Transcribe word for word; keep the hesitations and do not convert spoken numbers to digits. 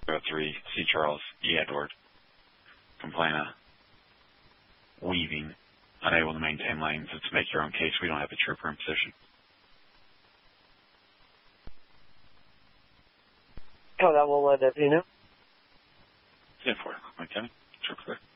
three, C. Charles, E. Edward. Complainant. Weaving. Unable to maintain lanes. It's make your own case. We don't have a trooper in position. Oh, that will let that be, no? ten four. Okay. Trooper clear.